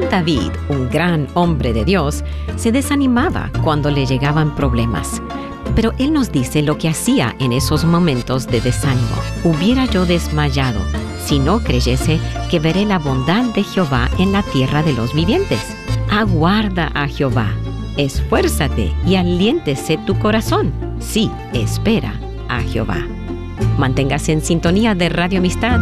David, un gran hombre de Dios, se desanimaba cuando le llegaban problemas. Pero él nos dice lo que hacía en esos momentos de desánimo. Hubiera yo desmayado si no creyese que veré la bondad de Jehová en la tierra de los vivientes. Aguarda a Jehová, esfuérzate y aliéntese tu corazón. Sí, espera a Jehová. Manténgase en sintonía de Radio Amistad.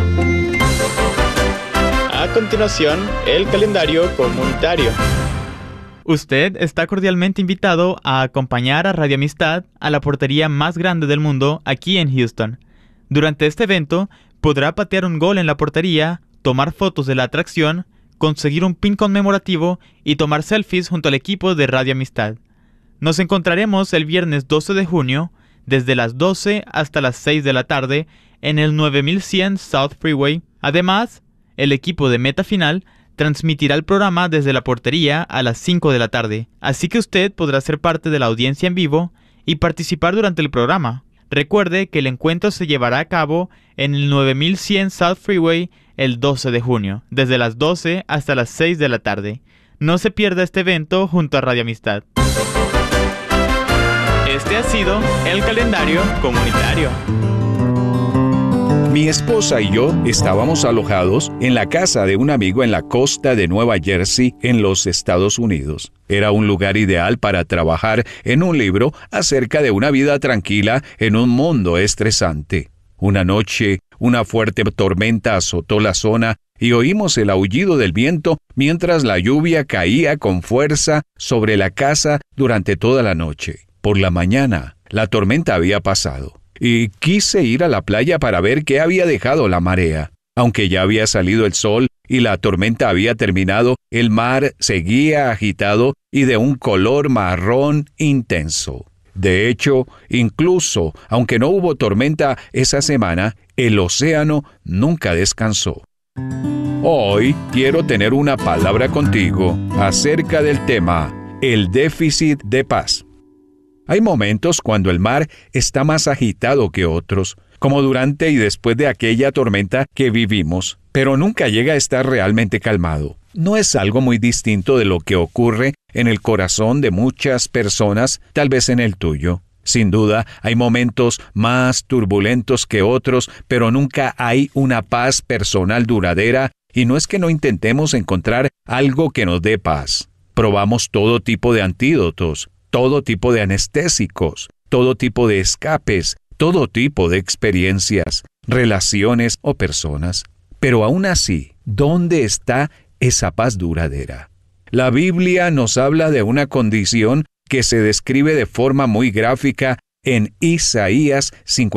A continuación, el calendario comunitario. Usted está cordialmente invitado a acompañar a Radio Amistad a la portería más grande del mundo aquí en Houston. Durante este evento, podrá patear un gol en la portería, tomar fotos de la atracción, conseguir un pin conmemorativo y tomar selfies junto al equipo de Radio Amistad. Nos encontraremos el viernes 12 de junio, desde las 12 hasta las 6 de la tarde, en el 9100 South Freeway. Además, el equipo de Meta Final transmitirá el programa desde la portería a las 5 de la tarde, así que usted podrá ser parte de la audiencia en vivo y participar durante el programa. Recuerde que el encuentro se llevará a cabo en el 9100 South Freeway el 12 de junio, desde las 12 hasta las 6 de la tarde. No se pierda este evento junto a Radio Amistad. Este ha sido el calendario comunitario. Mi esposa y yo estábamos alojados en la casa de un amigo en la costa de Nueva Jersey, en los Estados Unidos. Era un lugar ideal para trabajar en un libro acerca de una vida tranquila en un mundo estresante. Una noche, una fuerte tormenta azotó la zona y oímos el aullido del viento mientras la lluvia caía con fuerza sobre la casa durante toda la noche. Por la mañana, la tormenta había pasado y quise ir a la playa para ver qué había dejado la marea. Aunque ya había salido el sol y la tormenta había terminado, el mar seguía agitado y de un color marrón intenso. De hecho, incluso aunque no hubo tormenta esa semana, el océano nunca descansó. Hoy quiero tener una palabra contigo acerca del tema, el déficit de paz. Hay momentos cuando el mar está más agitado que otros, como durante y después de aquella tormenta que vivimos, pero nunca llega a estar realmente calmado. No es algo muy distinto de lo que ocurre en el corazón de muchas personas, tal vez en el tuyo. Sin duda, hay momentos más turbulentos que otros, pero nunca hay una paz personal duradera, y no es que no intentemos encontrar algo que nos dé paz. Probamos todo tipo de antídotos, todo tipo de anestésicos, todo tipo de escapes, todo tipo de experiencias, relaciones o personas. Pero aún así, ¿dónde está esa paz duradera? La Biblia nos habla de una condición que se describe de forma muy gráfica en Isaías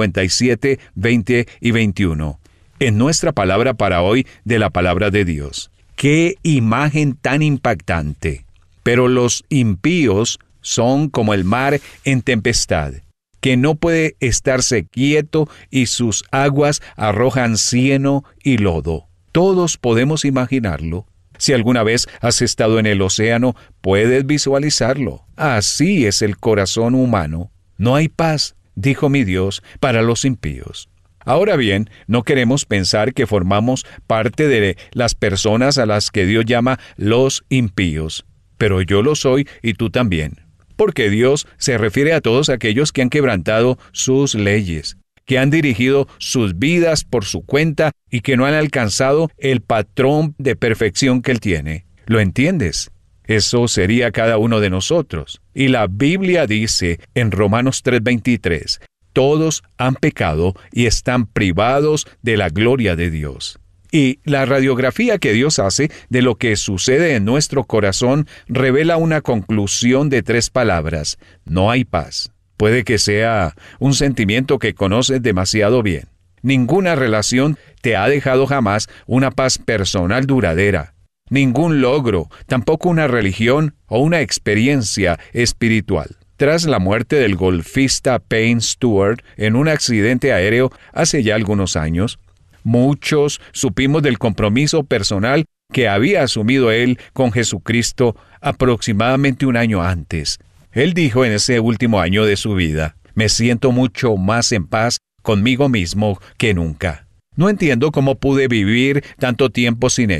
57, 20 y 21. En nuestra palabra para hoy de la palabra de Dios. ¡Qué imagen tan impactante! Pero los impíos son como el mar en tempestad, que no puede estarse quieto y sus aguas arrojan cieno y lodo. Todos podemos imaginarlo. Si alguna vez has estado en el océano, puedes visualizarlo. Así es el corazón humano. No hay paz, dijo mi Dios, para los impíos. Ahora bien, no queremos pensar que formamos parte de las personas a las que Dios llama los impíos. Pero yo lo soy y tú también. Porque Dios se refiere a todos aquellos que han quebrantado sus leyes, que han dirigido sus vidas por su cuenta y que no han alcanzado el patrón de perfección que Él tiene. ¿Lo entiendes? Eso sería cada uno de nosotros. Y la Biblia dice en Romanos 3:23, todos han pecado y están privados de la gloria de Dios. Y la radiografía que Dios hace de lo que sucede en nuestro corazón revela una conclusión de 3 palabras: no hay paz. Puede que sea un sentimiento que conoces demasiado bien. Ninguna relación te ha dejado jamás una paz personal duradera. Ningún logro, tampoco una religión o una experiencia espiritual. Tras la muerte del golfista Payne Stewart en un accidente aéreo hace ya algunos años, muchos supimos del compromiso personal que había asumido él con Jesucristo aproximadamente un año antes. Él dijo en ese último año de su vida: me siento mucho más en paz conmigo mismo que nunca. No entiendo cómo pude vivir tanto tiempo sin ella.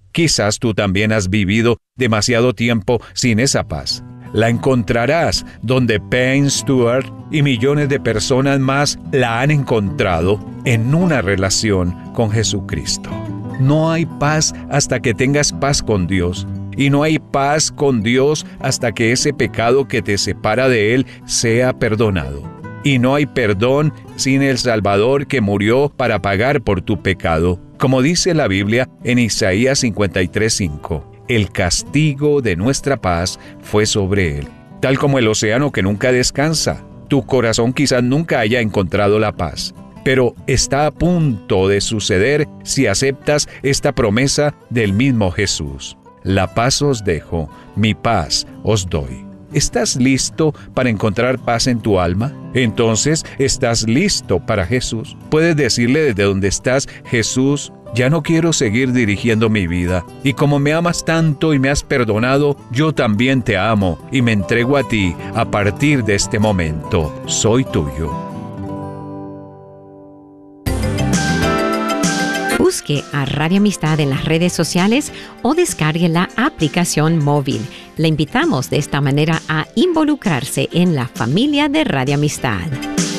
Quizás tú también has vivido demasiado tiempo sin esa paz. La encontrarás donde Payne Stewart y millones de personas más la han encontrado en una relación con Jesucristo. No hay paz hasta que tengas paz con Dios. Y no hay paz con Dios hasta que ese pecado que te separa de Él sea perdonado. Y no hay perdón sin el Salvador que murió para pagar por tu pecado. Como dice la Biblia en Isaías 53:5, el castigo de nuestra paz fue sobre Él. Tal como el océano que nunca descansa, tu corazón quizás nunca haya encontrado la paz. Pero está a punto de suceder si aceptas esta promesa del mismo Jesús. La paz os dejo, mi paz os doy. ¿Estás listo para encontrar paz en tu alma? Entonces, ¿estás listo para Jesús? Puedes decirle desde donde estás: Jesús, ya no quiero seguir dirigiendo mi vida. Y como me amas tanto y me has perdonado, yo también te amo y me entrego a ti a partir de este momento. Soy tuyo. Busque a Radio Amistad en las redes sociales o descargue la aplicación móvil. Le invitamos de esta manera a involucrarse en la familia de Radio Amistad.